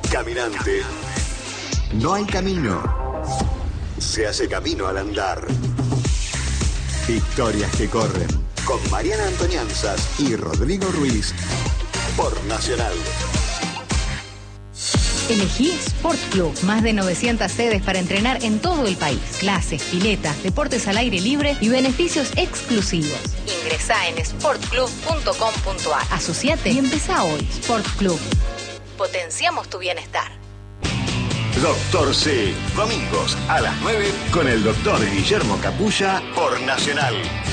Caminante. No hay camino. Se hace camino al andar. Historias que corren. Con Mariana Antonianzas y Rodrigo Ruiz. Por Nacional. Elegí Sport Club. Más de 900 sedes para entrenar en todo el país. Clases, piletas, deportes al aire libre y beneficios exclusivos. Ingresá en sportclub.com.ar. Asociate y empezá hoy. Sport Club. Potenciamos tu bienestar. Doctor C. Domingos a las 9 con el doctor Guillermo Capulla por Nacional.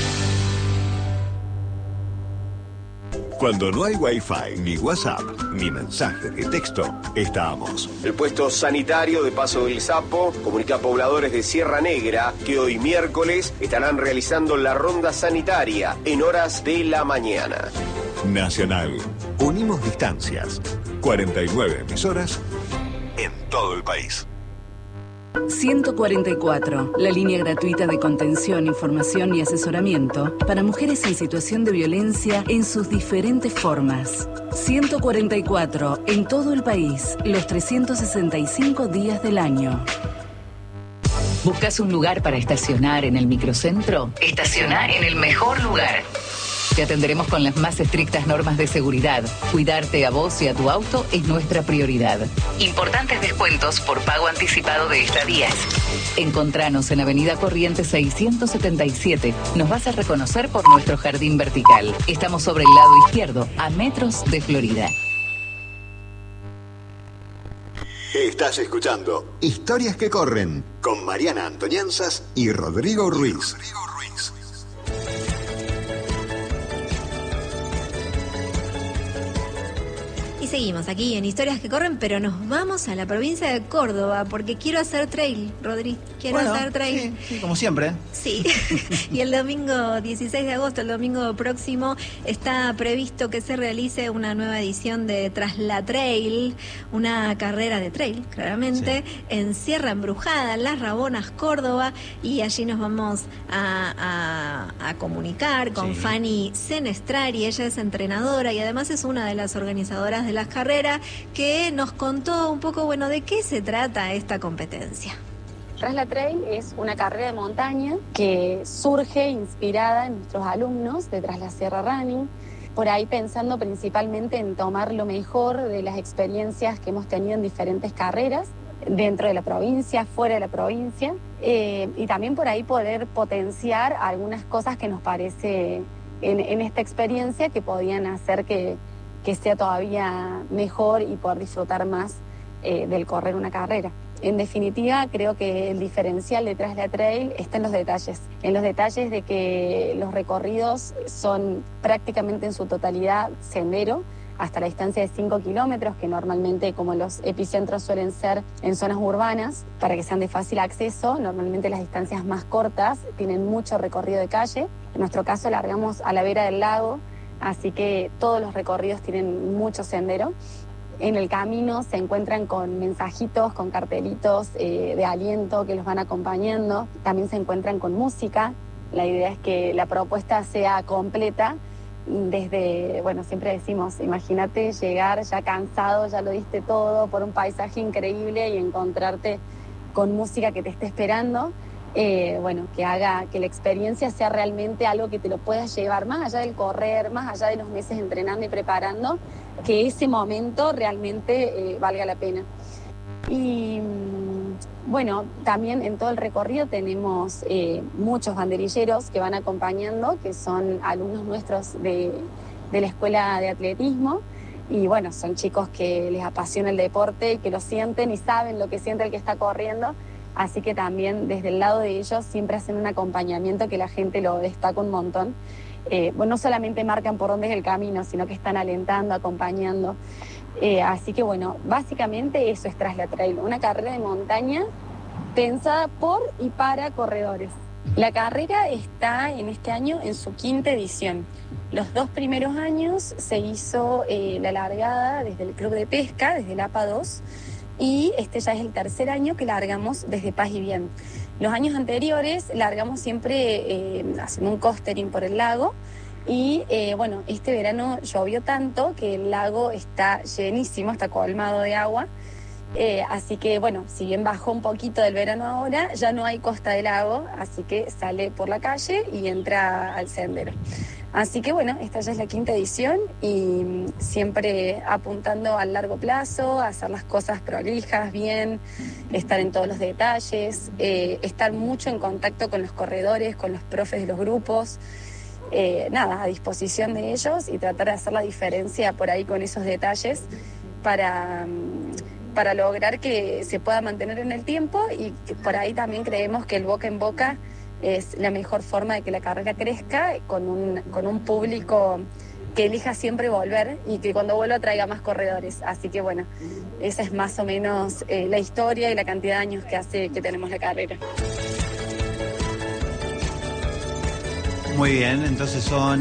Cuando no hay Wi-Fi, ni WhatsApp, ni mensajes de texto, estamos. El puesto sanitario de Paso del Sapo comunica a pobladores de Sierra Negra que hoy miércoles estarán realizando la ronda sanitaria en horas de la mañana. Nacional. Unimos distancias. 49 emisoras en todo el país. 144, la línea gratuita de contención, información y asesoramiento para mujeres en situación de violencia en sus diferentes formas. 144, en todo el país, los 365 días del año. ¿Buscas un lugar para estacionar en el microcentro? Estaciona en el mejor lugar. Te atenderemos con las más estrictas normas de seguridad. Cuidarte a vos y a tu auto es nuestra prioridad. Importantes descuentos por pago anticipado de estadías. Encontranos en Avenida Corrientes 677. Nos vas a reconocer por nuestro jardín vertical. Estamos sobre el lado izquierdo, a metros de Florida. Estás escuchando Historias que corren con Mariana Antonianzas y Rodrigo Ruiz. Y seguimos aquí en Historias que corren, pero nos vamos a la provincia de Córdoba porque quiero hacer trail, Rodri. Quiero hacer trail. Sí, como siempre. Sí. Y el domingo 16 de agosto, el domingo próximo, está previsto que se realice una nueva edición de Traslatrail, una carrera de trail, claramente, en Sierra Embrujada, Las Rabonas, Córdoba, y allí nos vamos a comunicar con Fanny Senestrari. Ella es entrenadora y además es una de las organizadoras de las carreras, que nos contó un poco, bueno, de qué se trata esta competencia. Traslatrail es una carrera de montaña que surge inspirada en nuestros alumnos de Tras la Sierra Running, por ahí pensando principalmente en tomar lo mejor de las experiencias que hemos tenido en diferentes carreras, dentro de la provincia, fuera de la provincia, y también por ahí poder potenciar algunas cosas que nos parece en esta experiencia que podían hacer que sea todavía mejor y poder disfrutar más del correr una carrera. En definitiva, creo que el diferencial de Traslatrail está en los detalles de que los recorridos son prácticamente en su totalidad sendero, hasta la distancia de 5 kilómetros, que normalmente, como los epicentros suelen ser en zonas urbanas, para que sean de fácil acceso, normalmente las distancias más cortas tienen mucho recorrido de calle. En nuestro caso largamos a la vera del lago, así que todos los recorridos tienen mucho sendero. En el camino se encuentran con mensajitos, con cartelitos de aliento que los van acompañando. También se encuentran con música. La idea es que la propuesta sea completa. Desde, bueno, siempre decimos, imagínate llegar ya cansado, ya lo diste todo, por un paisaje increíble y encontrarte con música que te esté esperando. Bueno, que haga que la experiencia sea realmente algo que te lo puedas llevar más allá del correr, más allá de los meses entrenando y preparando, que ese momento realmente valga la pena. Y bueno, también en todo el recorrido tenemos muchos banderilleros que van acompañando, que son alumnos nuestros de la escuela de atletismo. Y bueno, son chicos que les apasiona el deporte y que lo sienten y saben lo que siente el que está corriendo. Así que también desde el lado de ellos siempre hacen un acompañamiento que la gente lo destaca un montón. Bueno, no solamente marcan por dónde es el camino, sino que están alentando, acompañando. Así que bueno, básicamente eso es Traslatrail, una carrera de montaña pensada por y para corredores. La carrera está en este año en su 5ª edición. Los 2 primeros años se hizo la largada desde el Club de Pesca, desde el APA 2, y este ya es el 3er año que largamos desde Paz y Bien. Los años anteriores largamos siempre haciendo un costering por el lago y bueno, este verano llovió tanto que el lago está llenísimo, está colmado de agua Así que bueno, si bien bajó un poquito del verano ahora, ya no hay Costa del Lago, así que sale por la calle y entra al sendero. Así que bueno, esta ya es la 5ª edición y siempre apuntando al largo plazo, a hacer las cosas prolijas, bien, estar en todos los detalles, estar mucho en contacto con los corredores, con los profes de los grupos, a disposición de ellos y tratar de hacer la diferencia por ahí con esos detalles para lograr que se pueda mantener en el tiempo y que por ahí también creemos que el boca en boca es la mejor forma de que la carrera crezca con un público que elija siempre volver y que cuando vuelva traiga más corredores. Así que bueno, esa es más o menos la historia y la cantidad de años que hace que tenemos la carrera. Muy bien, entonces son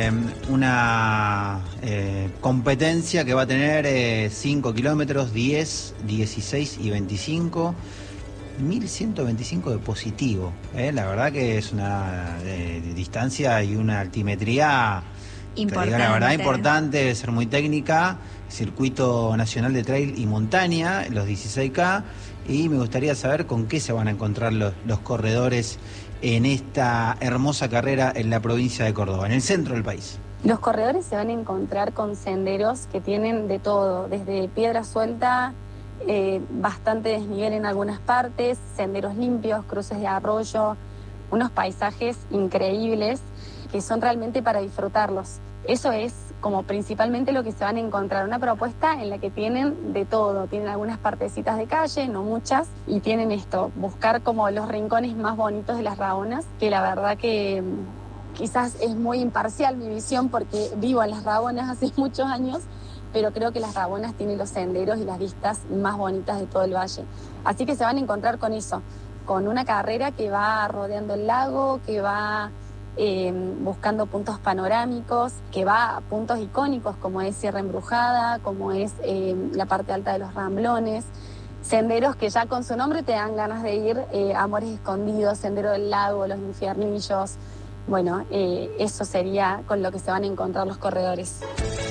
una competencia que va a tener 5 kilómetros, 10, 16 y 25. 1125 de positivo, la verdad que es una distancia y una altimetría importante, la verdad importante, debe ser muy técnica, circuito nacional de trail y montaña, los 16K, y me gustaría saber con qué se van a encontrar los corredores en esta hermosa carrera en la provincia de Córdoba, en el centro del país. Los corredores se van a encontrar con senderos que tienen de todo, desde piedra suelta, bastante desnivel en algunas partes, senderos limpios, cruces de arroyo, unos paisajes increíbles que son realmente para disfrutarlos. Eso es como principalmente lo que se van a encontrar, una propuesta en la que tienen de todo, tienen algunas partecitas de calle, no muchas, y tienen esto, buscar como los rincones más bonitos de las Rabonas, que la verdad que quizás es muy imparcial mi visión porque vivo en las Rabonas hace muchos años, pero creo que las Rabonas tienen los senderos y las vistas más bonitas de todo el valle. Así que se van a encontrar con eso, con una carrera que va rodeando el lago, que va buscando puntos panorámicos, que va a puntos icónicos como es Sierra Embrujada, como es la parte alta de los Ramblones, senderos que ya con su nombre te dan ganas de ir, Amores Escondidos, Sendero del Lago, Los Infiernillos. Bueno, eso sería con lo que se van a encontrar los corredores.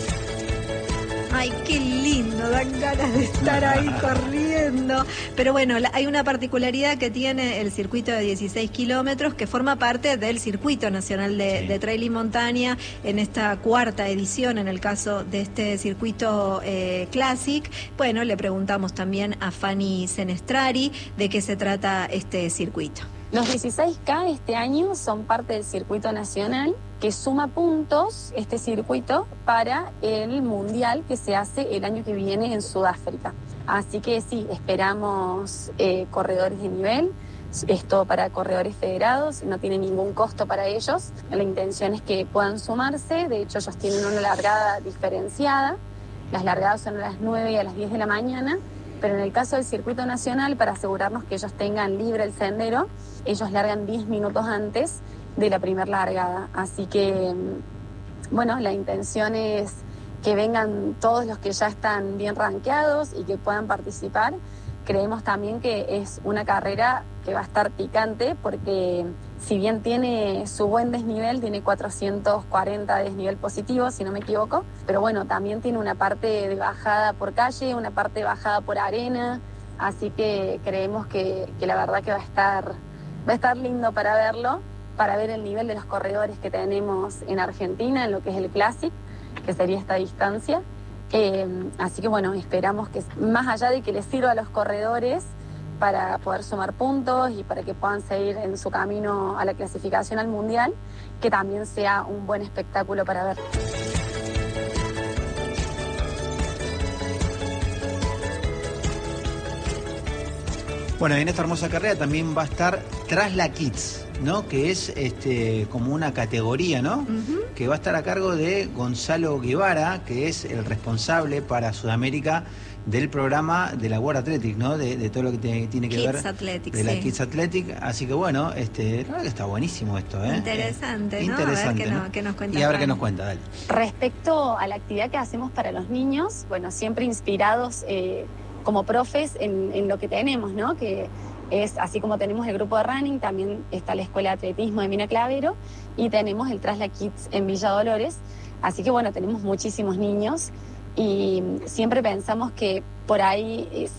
Ay, qué lindo, dan ganas de estar ahí corriendo. Pero bueno, hay una particularidad que tiene el circuito de 16 kilómetros que forma parte del Circuito Nacional de Trail y Montaña en esta 4ª edición, en el caso de este circuito Classic. Bueno, le preguntamos también a Fanny Senestrari de qué se trata este circuito. Los 16K este año son parte del circuito nacional que suma puntos, este circuito, para el mundial que se hace el año que viene en Sudáfrica. Así que sí, esperamos corredores de nivel, esto para corredores federados, no tiene ningún costo para ellos. La intención es que puedan sumarse, de hecho ellos tienen una largada diferenciada, las largadas son a las 9 y a las 10 de la mañana, pero en el caso del circuito nacional, para asegurarnos que ellos tengan libre el sendero, ellos largan 10 minutos antes de la primera largada. Así que, bueno, la intención es que vengan todos los que ya están bien rankeados y que puedan participar. Creemos también que es una carrera que va a estar picante porque si bien tiene su buen desnivel, tiene 440 de desnivel positivo, si no me equivoco, pero bueno, también tiene una parte de bajada por calle, una parte de bajada por arena, así que creemos que la verdad que va a estar lindo para verlo, para ver el nivel de los corredores que tenemos en Argentina, en lo que es el Classic, que sería esta distancia. Así que bueno, esperamos que más allá de que les sirva a los corredores para poder sumar puntos y para que puedan seguir en su camino a la clasificación al Mundial, que también sea un buen espectáculo para ver. Bueno, en esta hermosa carrera también va a estar Trasla Kids, ¿no? Que es como una categoría, ¿no? Uh-huh. Que va a estar a cargo de Gonzalo Guevara, que es el responsable para Sudamérica del programa de la World Athletic, ¿no? De todo lo que tiene que Kids ver Athletic, de la Kids Athletic. Así que bueno, la verdad que está buenísimo esto, ¿eh? Interesante, ¿no? Interesante, a ver qué nos cuenta. Y a ver qué nos cuenta, dale. Respecto a la actividad que hacemos para los niños, bueno, siempre inspirados como profes en lo que tenemos, ¿no? Que es así como tenemos el grupo de running, también está la escuela de atletismo de Mina Clavero y tenemos el Trasla Kids en Villa Dolores. Así que bueno, tenemos muchísimos niños y siempre pensamos que por ahí